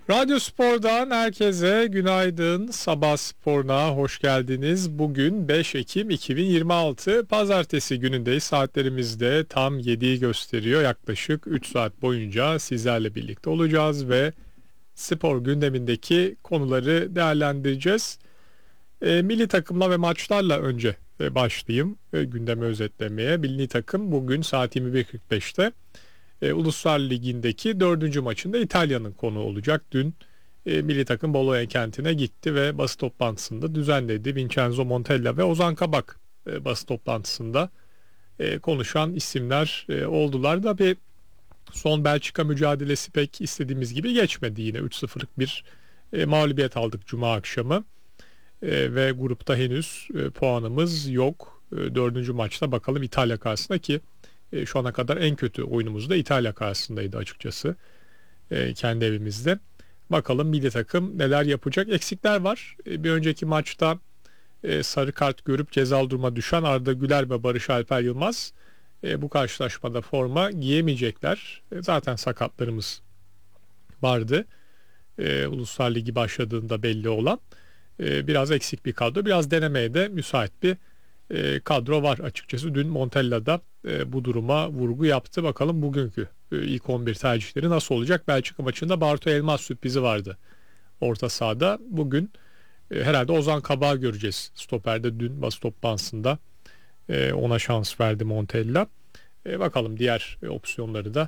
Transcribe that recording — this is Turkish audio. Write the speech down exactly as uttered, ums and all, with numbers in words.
Radyo Spor'dan herkese günaydın. Sabah Spor'una hoş geldiniz. Bugün beş Ekim iki bin yirmi altı Pazartesi günündeyiz. Saatlerimizde tam yediyi gösteriyor. Yaklaşık üç saat boyunca sizlerle birlikte olacağız ve spor gündemindeki konuları değerlendireceğiz. E, milli takımla ve maçlarla önce e, başlayayım e, gündemi özetlemeye. Milli takım bugün saat yirmi bir kırk beşte e, Uluslar Ligi'ndeki dördüncü maçında İtalya'nın konu olacak. Dün e, milli takım Bologna kentine gitti ve basın toplantısında düzenledi. Vincenzo Montella ve Ozan Kabak e, basın toplantısında e, konuşan isimler e, oldular da bir son Belçika mücadelesi pek istediğimiz gibi geçmedi. Yine üç sıfırlık bir e, mağlubiyet aldık Cuma akşamı. E, ve grupta henüz e, puanımız yok. E, dördüncü maçta bakalım İtalya karşısında ki e, şu ana kadar en kötü oyunumuz da İtalya karşısındaydı açıkçası. E, kendi evimizde. Bakalım milli takım neler yapacak. Eksikler var. E, bir önceki maçta e, sarı kart görüp cezalı duruma düşen Arda Güler ve Barış Alper Yılmaz e, bu karşılaşmada forma giyemeyecekler. E, zaten sakatlarımız vardı. E, Uluslar Ligi başladığında belli olan. E, biraz eksik bir kadro. Biraz denemeye de müsait bir e, kadro var açıkçası. Dün Montella da e, bu duruma vurgu yaptı. Bakalım bugünkü e, ilk on bir tercihleri nasıl olacak? Belçika maçında Bartu Elmas sürprizi vardı orta sahada. Bugün e, herhalde Ozan Kabak'ı göreceğiz. Stoper'de dün basın toplantısında e, ona şans verdi Montella. E, bakalım diğer e, opsiyonları da